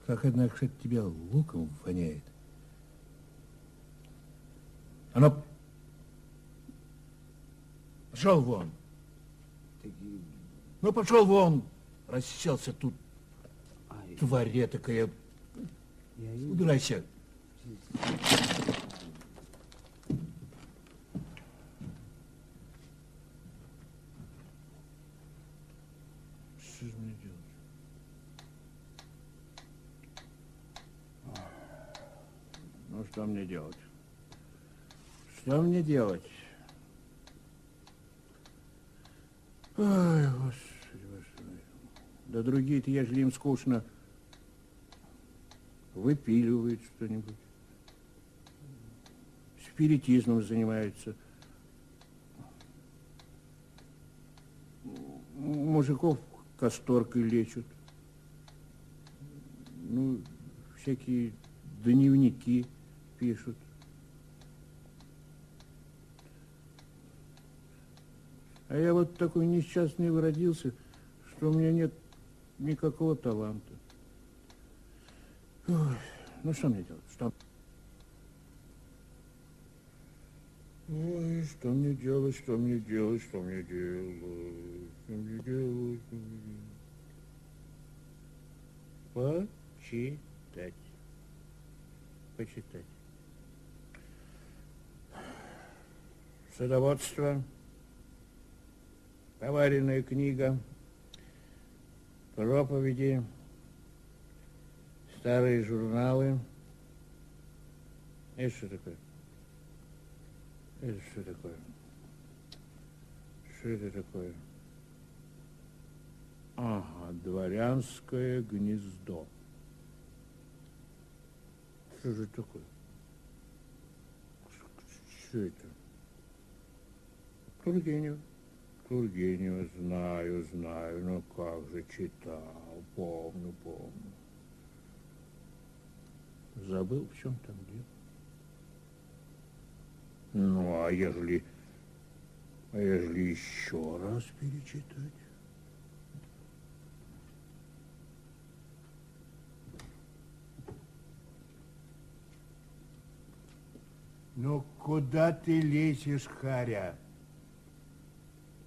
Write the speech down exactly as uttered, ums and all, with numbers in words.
Как, однако, от тебя луком воняет. А ну, пошел вон. Ну, пошел вон. Расселся тут. Тварь такая. Убирайся. Что же мне делать? Ну, что мне делать? Что мне делать? Ой, Господи, Господи. Да другие-то, ежели им скучно, выпиливают что-нибудь, спиритизмом занимаются, мужиков касторкой лечат, ну, всякие дневники пишут. А я вот такой несчастный родился, что у меня нет никакого таланта. Ой, ну, что мне делать? Что? Ой, что мне делать, что мне делать, что мне делать, что мне делать, что мне делать? Почитать. Почитать. Садоводство. Поваренная книга. Проповеди. Старые журналы. Это что такое? Это что такое? Что это такое? Ага, дворянское гнездо. Что же такое? Что это? Тургенев. Тургенева знаю, знаю, но как же читал, помню, помню. Забыл, в чем там дело. Ну, а ежели, а ежели еще раз перечитать? Ну, куда ты лезешь, Харя?